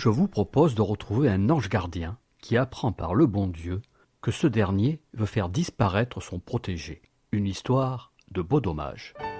je vous propose de retrouver un ange gardien qui apprend par le bon Dieu que ce dernier veut faire disparaître son protégé. Une histoire de Beau Dommage.